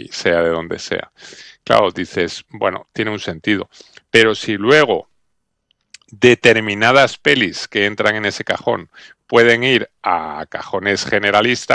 y sea de donde sea. Claro, dices, bueno, tiene un sentido. Pero si luego determinadas pelis que entran en ese cajón pueden ir a cajones generalistas,